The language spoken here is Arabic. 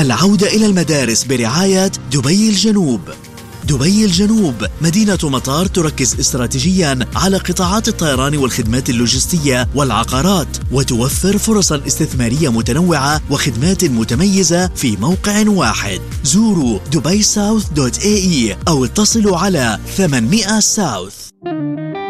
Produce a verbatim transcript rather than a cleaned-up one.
العودة إلى المدارس برعاية دبي الجنوب. دبي الجنوب مدينة مطار تركز استراتيجيا على قطاعات الطيران والخدمات اللوجستية والعقارات، وتوفر فرصا استثمارية متنوعة وخدمات متميزة في موقع واحد. زوروا دبي ساوث دوت اي اي أو اتصلوا على ثمانمئة ساوث.